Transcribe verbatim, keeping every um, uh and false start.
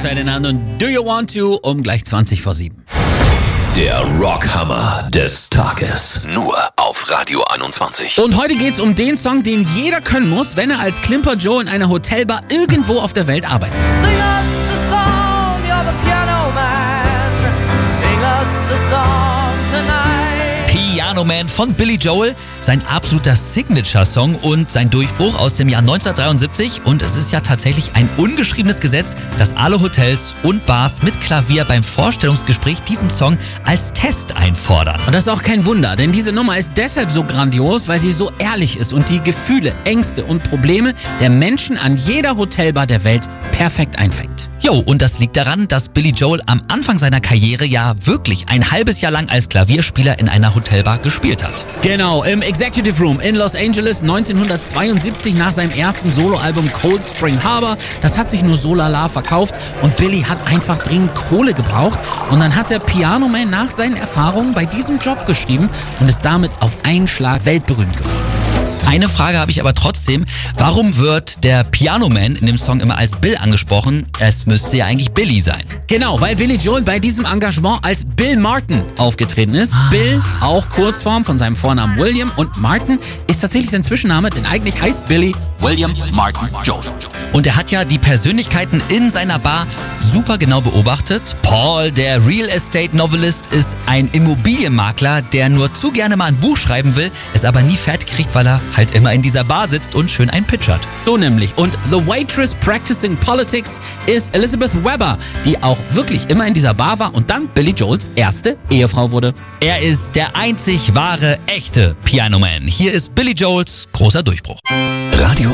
Ferdinand und Do You Want To um gleich zwanzig vor sieben. Der Rockhammer des Tages. Nur auf Radio einundzwanzig. Und heute geht's um den Song, den jeder können muss, wenn er als Klimper Joe in einer Hotelbar irgendwo auf der Welt arbeitet. Sing us a song, you're the piano man. Sing us a song tonight. Piano Man von Billy Joel, sein absoluter Signature-Song und sein Durchbruch aus dem Jahr neunzehnhundertdreiundsiebzig. Und es ist ja tatsächlich ein ungeschriebenes Gesetz, dass alle Hotels und Bars mit Klavier beim Vorstellungsgespräch diesen Song als Test einfordern. Und das ist auch kein Wunder, denn diese Nummer ist deshalb so grandios, weil sie so ehrlich ist und die Gefühle, Ängste und Probleme der Menschen an jeder Hotelbar der Welt perfekt einfängt. Jo, und das liegt daran, dass Billy Joel am Anfang seiner Karriere ja wirklich ein halbes Jahr lang als Klavierspieler in einer Hotelbar gespielt hat. Genau, im Executive Room in Los Angeles neunzehnhundertzweiundsiebzig nach seinem ersten Soloalbum Cold Spring Harbor. Das hat sich nur so lala verkauft und Billy hat einfach dringend Kohle gebraucht. Und dann hat der Piano Man nach seinen Erfahrungen bei diesem Job geschrieben und ist damit auf einen Schlag weltberühmt geworden. Eine Frage habe ich aber trotzdem. Warum wird der Piano Man in dem Song immer als Bill angesprochen? Es müsste ja eigentlich Billy sein. Genau, weil Billy Joel bei diesem Engagement als Bill Martin aufgetreten ist. Ah. Bill, auch Kurzform von seinem Vornamen William, und Martin ist tatsächlich sein Zwischenname, denn eigentlich heißt Billy William Martin Joel. Und er hat ja die Persönlichkeiten in seiner Bar super genau beobachtet. Paul, der Real Estate Novelist, ist ein Immobilienmakler, der nur zu gerne mal ein Buch schreiben will, es aber nie fertig kriegt, weil er halt immer in dieser Bar sitzt und schön einen Pitch hat. So nämlich. Und The Waitress Practicing Politics ist Elizabeth Webber, die auch wirklich immer in dieser Bar war und dann Billy Joels erste Ehefrau wurde. Er ist der einzig wahre, echte Piano Man. Hier ist Billy Joels großer Durchbruch. Radio